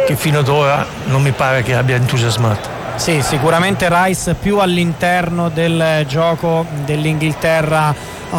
che fino ad ora non mi pare che abbia entusiasmato. Sì, sicuramente Rice più all'interno del gioco dell'Inghilterra,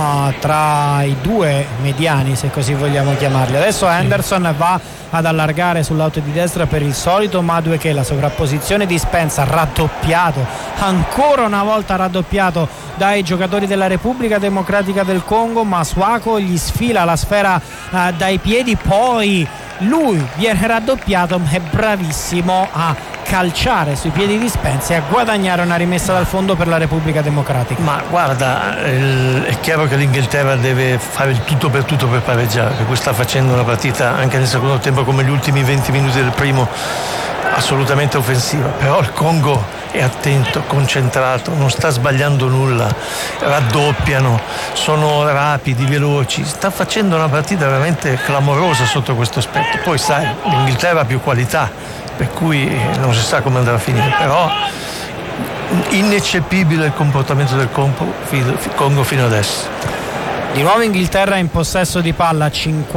tra i due mediani, se così vogliamo chiamarli. Adesso Henderson va ad allargare sull'auto di destra per il solito Madueke, la sovrapposizione di Spence, raddoppiato, ancora una volta raddoppiato dai giocatori della Repubblica Democratica del Congo. Masuaku gli sfila la sfera dai piedi, poi lui viene raddoppiato, ma è bravissimo a calciare sui piedi di Spence e a guadagnare una rimessa dal fondo per la Repubblica Democratica. Ma guarda, è chiaro che l'Inghilterra deve fare il tutto per pareggiare, perché poi sta facendo una partita anche nel secondo tempo come gli ultimi 20 minuti del primo assolutamente offensiva, però il Congo è attento, concentrato, non sta sbagliando nulla, raddoppiano, sono rapidi, veloci, sta facendo una partita veramente clamorosa sotto questo aspetto. Poi sai, l'Inghilterra ha più qualità, per cui non si sa come andrà a finire, però ineccepibile il comportamento del Congo fino adesso. Di nuovo Inghilterra in possesso di palla,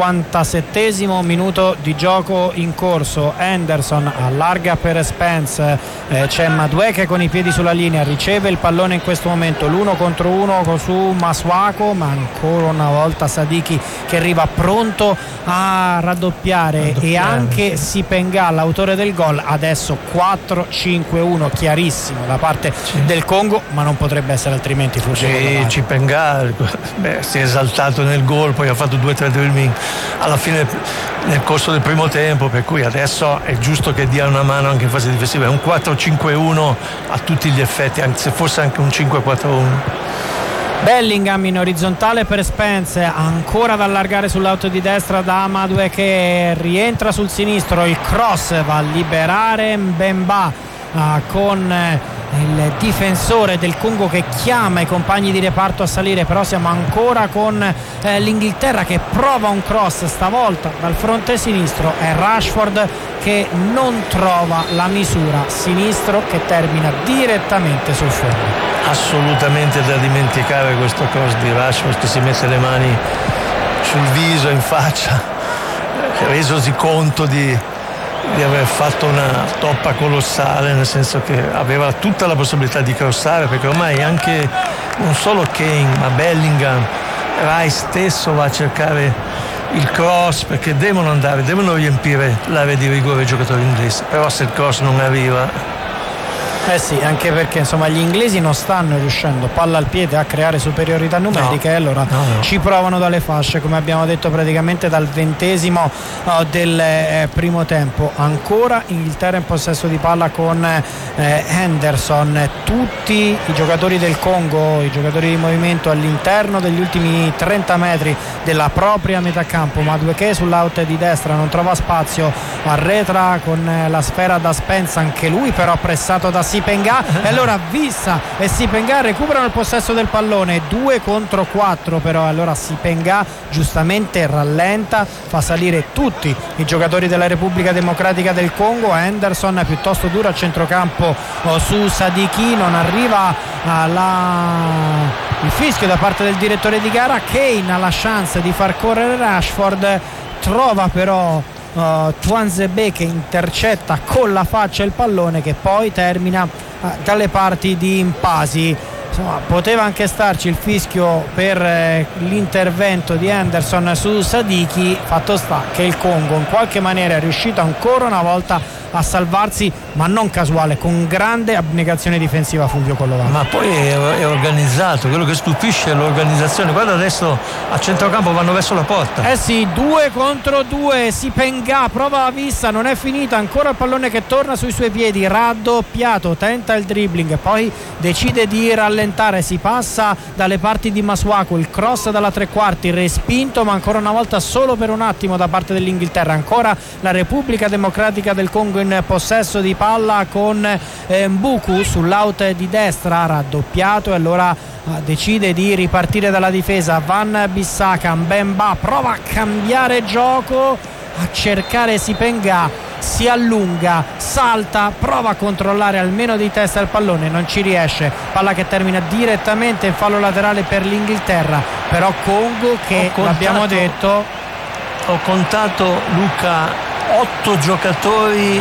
57esimo minuto di gioco in corso. Henderson allarga per Spence, c'è Madueke con i piedi sulla linea, riceve il pallone in questo momento, l'1 contro 1 su Masuaku, ma ancora una volta Sadiki che arriva pronto a raddoppiare. E anche Sipenga, l'autore del gol, adesso 4-5-1 chiarissimo da parte del Congo, ma non potrebbe essere altrimenti. Sipenga si è esaltato nel gol, poi ha fatto 2-3 dribbling alla fine nel corso del primo tempo, per cui adesso è giusto che dia una mano anche in fase difensiva. È un 4-5-1 a tutti gli effetti, anche se fosse anche un 5-4-1. Bellingham in orizzontale per Spence, ancora ad allargare sull'auto di destra da Madueke, che rientra sul sinistro, il cross va a liberare Mbemba con il difensore del Congo che chiama i compagni di reparto a salire, però siamo ancora con l'Inghilterra che prova un cross, stavolta dal fronte sinistro è Rashford che non trova la misura, sinistro che termina direttamente sul fondo. Assolutamente da dimenticare questo cross di Rashford che si mette le mani sul viso, in faccia, resosi conto di aver fatto una toppa colossale, nel senso che aveva tutta la possibilità di crossare, perché ormai anche non solo Kane ma Bellingham, Rice stesso va a cercare il cross, perché devono riempire l'area di rigore i giocatori inglesi, però se il cross non arriva. Sì, anche perché insomma gli inglesi non stanno riuscendo palla al piede a creare superiorità numeriche, e allora ci provano dalle fasce, come abbiamo detto praticamente dal 20° del primo tempo. Ancora Inghilterra in possesso di palla con Henderson, tutti i giocatori del Congo, i giocatori di movimento all'interno degli ultimi 30 metri della propria metà campo. Madueke sull'out di destra non trova spazio, arretra con la sfera da Spence, anche lui però pressato da Sipenga, e allora Vissa e Sipenga recuperano il possesso del pallone, 2 contro 4 però, allora Sipenga giustamente rallenta, fa salire tutti i giocatori della Repubblica Democratica del Congo. Henderson piuttosto duro a centrocampo su Sadiki, non arriva il fischio da parte del direttore di gara. Kane ha la chance di far correre Rashford, trova però Tuanzebe che intercetta con la faccia il pallone, che poi termina dalle parti di Mpasi. Insomma, poteva anche starci il fischio per l'intervento di Henderson su Sadiki, fatto sta che il Congo in qualche maniera è riuscito ancora una volta a salvarsi, ma non casuale, con grande abnegazione difensiva Fulvio Collovati. Ma poi è organizzato, quello che stupisce è l'organizzazione. Guarda, adesso a centrocampo vanno verso la porta. Sì, 2 contro 2, Sipenga prova a Vissa, non è finita, ancora il pallone che torna sui suoi piedi, raddoppiato, tenta il dribbling, poi decide di rallentare, si passa dalle parti di Masuaku, il cross dalla tre quarti, respinto ma ancora una volta solo per un attimo da parte dell'Inghilterra. Ancora la Repubblica Democratica del Congo in possesso di palla con Mbuku sull'out di destra, raddoppiato, e allora decide di ripartire dalla difesa Van Bissaka. Mbemba prova a cambiare gioco, a cercare Sipenga, si allunga, salta, prova a controllare almeno di testa il pallone, non ci riesce, palla che termina direttamente in fallo laterale per l'Inghilterra. Però Congo che abbiamo detto, ho contato, Luca, 8 giocatori